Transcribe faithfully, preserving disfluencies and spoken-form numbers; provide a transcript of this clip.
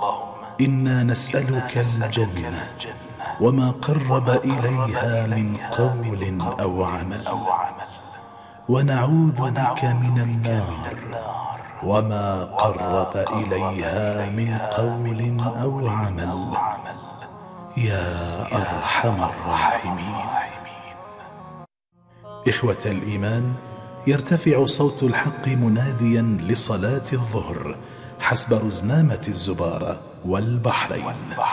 إنا نسألك الجنة وما قرب إليها من قول أو عمل، ونعوذ بك من النار وما قرب إليها من قول أو عمل، يا أرحم الراحمين. إخوة الإيمان، يرتفع صوت الحق مناديا لصلاة الظهر حسب رزنامة الزبارة والبحرين.